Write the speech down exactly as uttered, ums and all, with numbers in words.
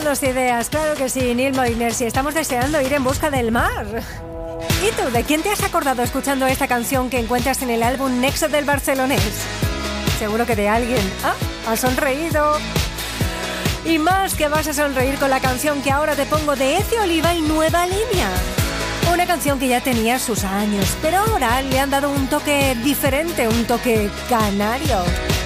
Dándonos ideas, claro que sí, Neil Moliner, si estamos deseando ir en busca del mar. ¿Y tú, de quién te has acordado escuchando esta canción que encuentras en el álbum Nexo del Barcelonés? Seguro que de alguien. Ah, has sonreído. Y más que vas a sonreír con la canción que ahora te pongo de Ece Oliva y Nueva Línea. Una canción que ya tenía sus años, pero ahora le han dado un toque diferente, un toque canario.